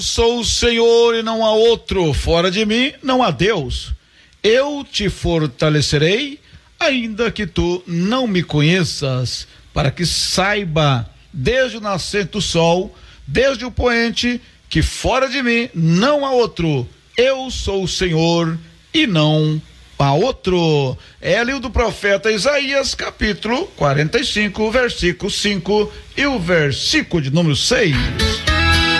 Sou o Senhor e não há outro, fora de mim não há Deus. Eu te fortalecerei, ainda que tu não me conheças, para que saiba, desde o nascente do sol, desde o poente, que fora de mim não há outro. Eu sou o Senhor e não há outro. É ali o do profeta Isaías, capítulo 45, versículo 5 e o versículo de número 6.